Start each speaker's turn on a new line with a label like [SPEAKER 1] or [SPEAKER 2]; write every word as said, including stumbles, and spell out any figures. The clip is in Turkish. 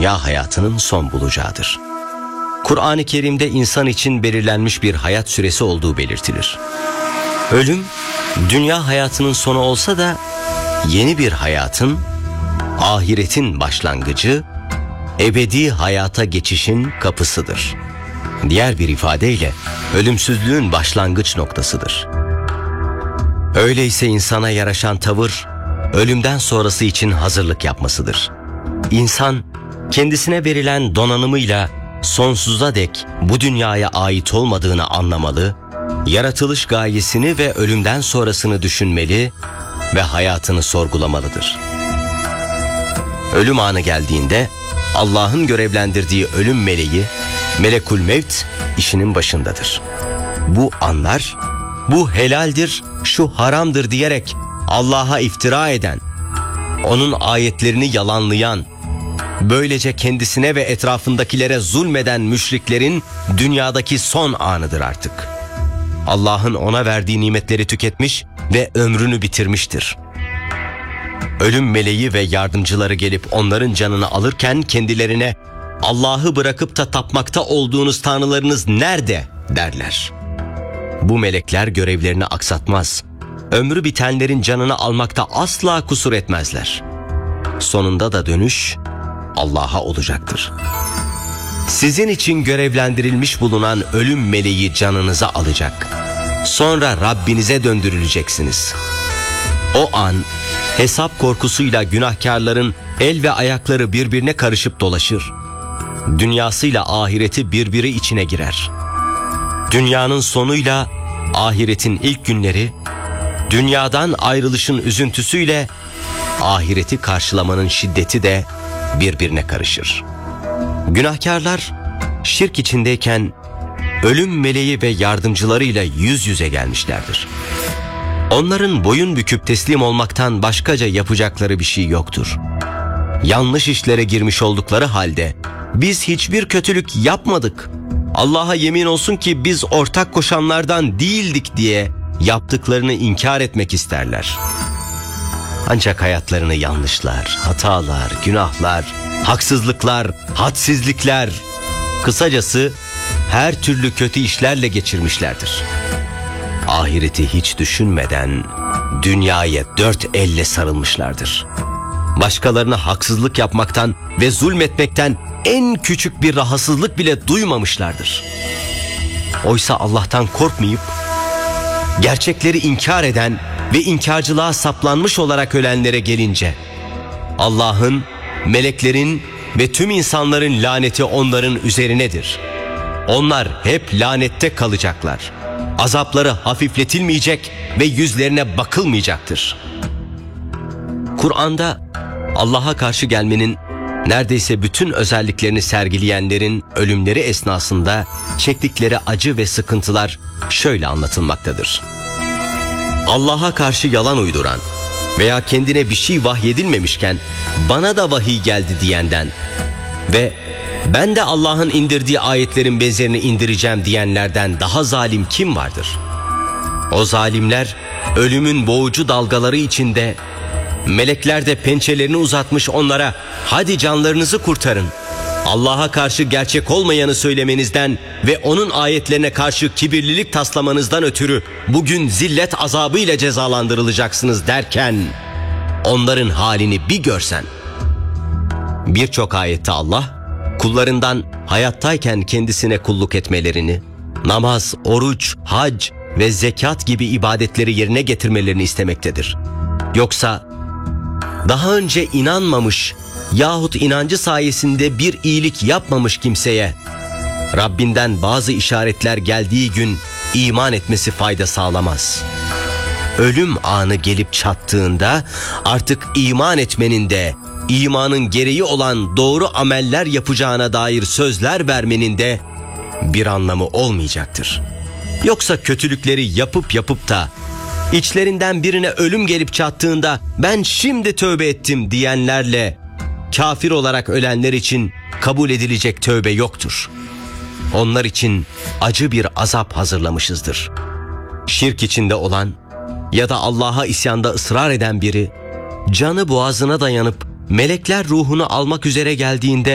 [SPEAKER 1] dünya hayatının son bulacağıdır. Kur'an-ı Kerim'de insan için belirlenmiş bir hayat süresi olduğu belirtilir. Ölüm, dünya hayatının sonu olsa da yeni bir hayatın, ahiretin başlangıcı, ebedi hayata geçişin kapısıdır. Diğer bir ifadeyle ölümsüzlüğün başlangıç noktasıdır. Öyleyse insana yaraşan tavır, ölümden sonrası için hazırlık yapmasıdır. İnsan, kendisine verilen donanımıyla sonsuza dek bu dünyaya ait olmadığını anlamalı, yaratılış gayesini ve ölümden sonrasını düşünmeli ve hayatını sorgulamalıdır. Ölüm anı geldiğinde Allah'ın görevlendirdiği ölüm meleği, Melekul Mevt işinin başındadır. Bu anlar, bu helaldir, şu haramdır diyerek Allah'a iftira eden, onun ayetlerini yalanlayan, böylece kendisine ve etrafındakilere zulmeden müşriklerin dünyadaki son anıdır artık. Allah'ın ona verdiği nimetleri tüketmiş ve ömrünü bitirmiştir. Ölüm meleği ve yardımcıları gelip onların canını alırken kendilerine Allah'ı bırakıp da tapmakta olduğunuz tanrılarınız nerede derler. Bu melekler görevlerini aksatmaz. Ömrü bitenlerin canını almakta asla kusur etmezler. Sonunda da dönüş Allah'a olacaktır. Sizin için görevlendirilmiş bulunan ölüm meleği canınıza alacak. Sonra Rabbinize döndürüleceksiniz. O an hesap korkusuyla günahkarların el ve ayakları birbirine karışıp dolaşır. Dünyasıyla ahireti birbiri içine girer. Dünyanın sonuyla ahiretin ilk günleri, dünyadan ayrılışın üzüntüsüyle ahireti karşılamanın şiddeti de birbirine karışır. Günahkarlar şirk içindeyken ölüm meleği ve yardımcılarıyla yüz yüze gelmişlerdir. Onların boyun büküp teslim olmaktan başkaca yapacakları bir şey yoktur. Yanlış işlere girmiş oldukları halde biz hiçbir kötülük yapmadık, Allah'a yemin olsun ki biz ortak koşanlardan değildik diye yaptıklarını inkar etmek isterler. Ancak hayatlarını yanlışlar, hatalar, günahlar, haksızlıklar, hadsizlikler, kısacası her türlü kötü işlerle geçirmişlerdir. Ahireti hiç düşünmeden dünyaya dört elle sarılmışlardır. Başkalarına haksızlık yapmaktan ve zulmetmekten en küçük bir rahatsızlık bile duymamışlardır. Oysa Allah'tan korkmayıp gerçekleri inkar eden ve inkarcılığa saplanmış olarak ölenlere gelince Allah'ın, meleklerin ve tüm insanların laneti onların üzerinedir. Onlar hep lanette kalacaklar. Azapları hafifletilmeyecek ve yüzlerine bakılmayacaktır. Kur'an'da Allah'a karşı gelmenin neredeyse bütün özelliklerini sergileyenlerin ölümleri esnasında çektikleri acı ve sıkıntılar şöyle anlatılmaktadır. Allah'a karşı yalan uyduran veya kendine bir şey vahyedilmemişken bana da vahiy geldi diyenden ve ben de Allah'ın indirdiği ayetlerin benzerini indireceğim diyenlerden daha zalim kim vardır? O zalimler ölümün boğucu dalgaları içinde, melekler de pençelerini uzatmış onlara hadi canlarınızı kurtarın, Allah'a karşı gerçek olmayanı söylemenizden ve onun ayetlerine karşı kibirlilik taslamanızdan ötürü bugün zillet azabıyla cezalandırılacaksınız derken onların halini bir görsen. Birçok ayette Allah kullarından hayattayken kendisine kulluk etmelerini, namaz, oruç, hac ve zekat gibi ibadetleri yerine getirmelerini istemektedir. Yoksa daha önce inanmamış yahut inancı sayesinde bir iyilik yapmamış kimseye Rabbinden bazı işaretler geldiği gün iman etmesi fayda sağlamaz. Ölüm anı gelip çattığında artık iman etmenin de imanın gereği olan doğru ameller yapacağına dair sözler vermenin de bir anlamı olmayacaktır. Yoksa kötülükleri yapıp yapıp da içlerinden birine ölüm gelip çattığında ben şimdi tövbe ettim diyenlerle kafir olarak ölenler için kabul edilecek tövbe yoktur. Onlar için acı bir azap hazırlamışızdır. Şirk içinde olan ya da Allah'a isyanda ısrar eden biri canı boğazına dayanıp melekler ruhunu almak üzere geldiğinde